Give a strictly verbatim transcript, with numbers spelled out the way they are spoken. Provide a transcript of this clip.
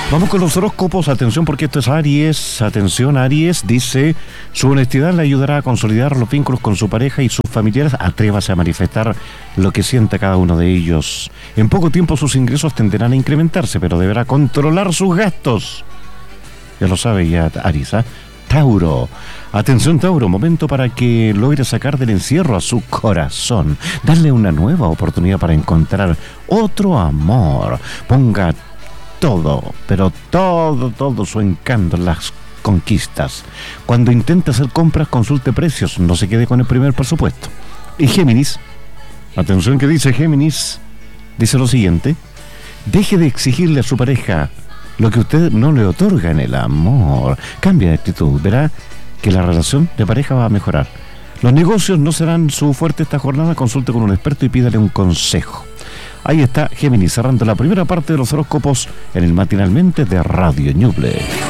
Vamos con los horóscopos, atención porque esto es Aries, atención Aries, dice, su honestidad le ayudará a consolidar los vínculos con su pareja y sus familiares, atrévase a manifestar lo que siente cada uno de ellos. En poco tiempo sus ingresos tenderán a incrementarse, pero deberá controlar sus gastos. Ya lo sabe ya Aries, ¿eh? Tauro, atención Tauro, momento para que logre sacar del encierro a su corazón, darle una nueva oportunidad para encontrar otro amor, ponga todo, pero todo, todo su encanto en las conquistas. Cuando intente hacer compras, consulte precios, no se quede con el primer presupuesto. Y Géminis, atención que dice Géminis, dice lo siguiente, deje de exigirle a su pareja lo que usted no le otorga en el amor. Cambia de actitud, verá que la relación de pareja va a mejorar. Los negocios no serán su fuerte esta jornada, consulte con un experto y pídale un consejo. Ahí está Géminis cerrando la primera parte de los horóscopos en el Matinalmente de Radio Ñuble.